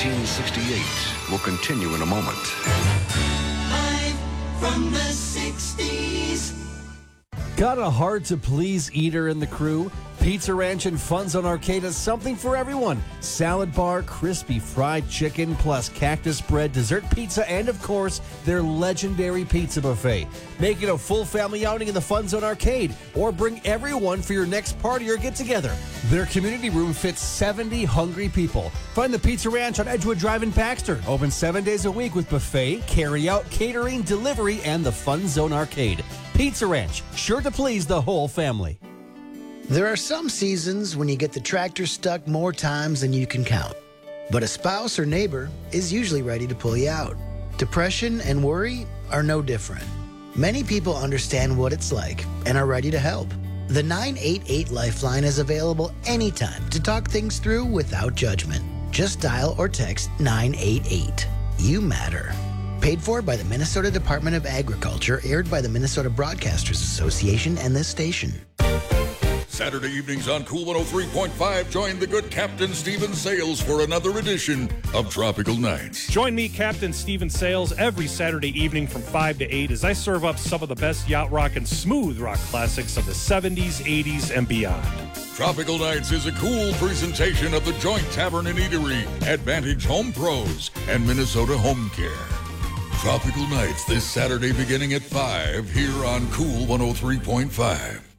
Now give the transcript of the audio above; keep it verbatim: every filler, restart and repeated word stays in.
nineteen sixty-eight will continue in a moment. Live from the sixties. Got a hard-to-please eater in the crew? Pizza Ranch and Fun Zone Arcade has something for everyone. Salad bar, crispy fried chicken, plus cactus bread, dessert pizza, and, of course, their legendary pizza buffet. Make it a full family outing in the Fun Zone Arcade, or bring everyone for your next party or get-together. Their community room fits seventy hungry people. Find the Pizza Ranch on Edgewood Drive in Baxter. Open seven days a week with buffet, carry-out, catering, delivery, and the Fun Zone Arcade. Pizza Ranch, sure to please the whole family. There are some seasons when you get the tractor stuck more times than you can count. But a spouse or neighbor is usually ready to pull you out. Depression and worry are no different. Many people understand what it's like and are ready to help. The nine eight eight Lifeline is available anytime to talk things through without judgment. Just dial or text nine eight eight. You matter. Paid for by the Minnesota Department of Agriculture, aired by the Minnesota Broadcasters Association and this station. Saturday evenings on Cool one oh three point five, join the good Captain Stephen Sales for another edition of Tropical Nights. Join me, Captain Stephen Sales, every Saturday evening from five to eight as I serve up some of the best yacht rock and smooth rock classics of the seventies, eighties, and beyond. Tropical Nights is a cool presentation of the Joint Tavern and Eatery, Advantage Home Pros, and Minnesota Home Care. Tropical Nights this Saturday beginning at five here on Cool one oh three point five.